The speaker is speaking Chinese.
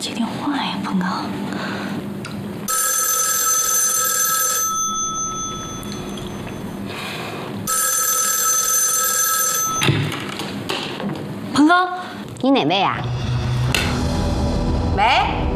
接电话呀，鹏哥。鹏哥， 你哪位啊？喂。